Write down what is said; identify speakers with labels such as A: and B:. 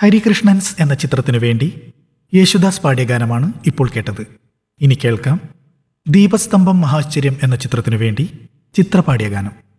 A: ഹരികൃഷ്ണൻസ് എന്ന ചിത്രത്തിനു വേണ്ടി യേശുദാസ് പാടിയ ഗാനമാണ് ഇപ്പോൾ കേട്ടത്. ഇനി കേൾക്കാം ദീപസ്തംഭം മഹാശ്ചര്യം എന്ന ചിത്രത്തിനു വേണ്ടി ചിത്ര പാടിയ ഗാനം.